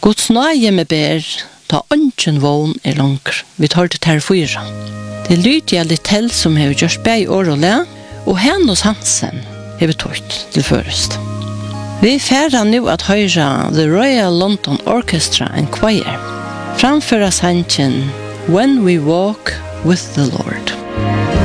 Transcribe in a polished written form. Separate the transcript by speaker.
Speaker 1: Guds nøye med ber, ta ønsken vågen langer. Vi tar det her 4. Det Lydia Littell som har gjort beg år og le, og Hennos Hansen har tøyt til først. Vi færre nå at høyre The Royal London Orchestra and Choir, framføra sangen When We Walk with the Lord.